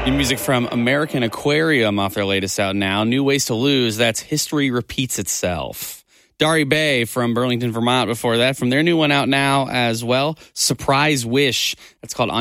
New music from American Aquarium off their latest out now. New Ways to Lose, that's History Repeats Itself. Dari Bay from Burlington, Vermont before that, from their new one out now as well. Surprise Wish, that's called